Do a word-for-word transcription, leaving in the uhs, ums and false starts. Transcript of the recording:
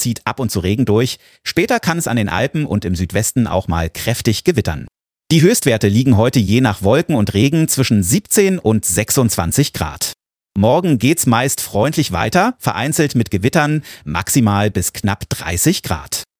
zieht ab und zu Regen durch. Später kann es an den Alpen und im Südwesten auch mal kräftig gewittern. Die Höchstwerte liegen heute je nach Wolken und Regen zwischen siebzehn und sechsundzwanzig Grad. Morgen geht's meist freundlich weiter, vereinzelt mit Gewittern, maximal bis knapp dreißig Grad.